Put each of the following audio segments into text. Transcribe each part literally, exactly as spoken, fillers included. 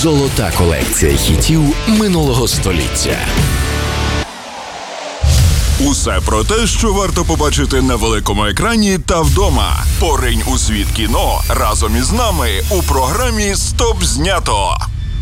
Золота колекція хітів минулого століття. Усе про те, що варто побачити на великому екрані та вдома. Поринь у світ кіно разом із нами у програмі «Стоп знято».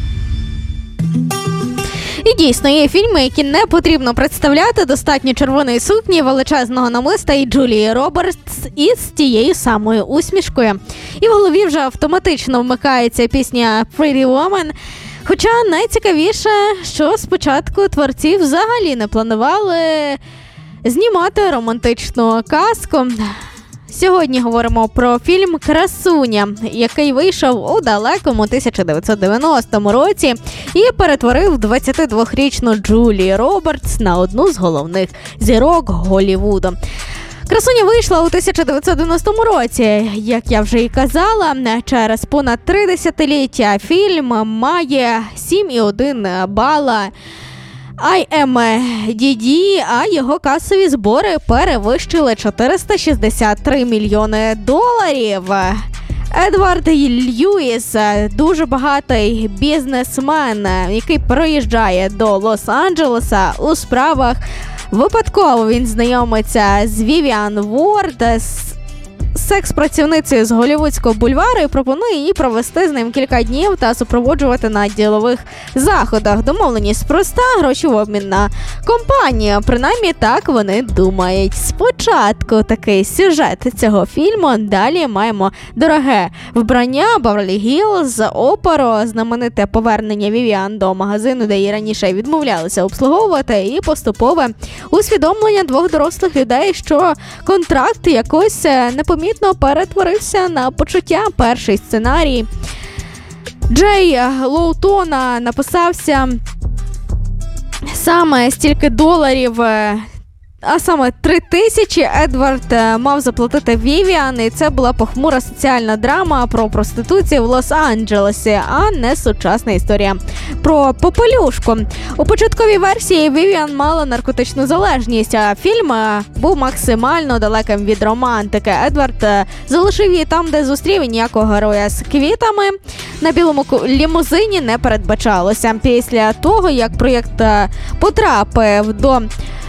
І дійсно, є фільми, які не потрібно представляти. Достатньо червоної сукні, величезного намиста і Джулії Робертс із тією самою усмішкою. І в голові вже автоматично вмикається пісня «Pretty Woman». Хоча найцікавіше, що спочатку творці взагалі не планували знімати романтичну казку. Сьогодні говоримо про фільм «Красуня», який вийшов у далекому тисяча дев'ятсот дев'яностому році і перетворив двадцятидвохрічну Джулію Робертс на одну з головних зірок Голлівуду. «Красуня» вийшла у тисяча дев'ятсот дев'яностому році, як я вже і казала. Через понад три десятиліття фільм має сім цілих один бала ай ем ді бі, а його касові збори перевищили чотириста шістдесят три мільйони доларів. Едвард Льюіс – дуже багатий бізнесмен, який приїжджає до Лос-Анджелеса у справах. Випадково він знайомиться з Вівіан Уорд, секс-працівницею з голлівудського бульвару, і пропонує їй провести з ним кілька днів та супроводжувати на ділових заходах. Домовленість проста, гроші в обмін на компанію. Принаймні так вони думають. Спочатку такий сюжет цього фільму, далі маємо дороге вбрання, Беверлі-Гілз, оперу, знамените повернення Вівіан до магазину, де її раніше відмовлялися обслуговувати, і поступове усвідомлення двох дорослих людей, що контракт якось непомітно перетворився на почуття. Перший сценарій Джей Лоутона написався саме стільки доларів, а саме три тисячі Едвард мав заплатити Вівіан, і це була похмура соціальна драма про проституцію в Лос-Анджелесі, а не сучасна історія про попелюшку. У початковій версії Вівіан мала наркотичну залежність, а фільм був максимально далеким від романтики. Едвард залишив її там, де зустрів, і ніякого героя з квітами на білому лімузині не передбачалося. Після того, як проєкт потрапив до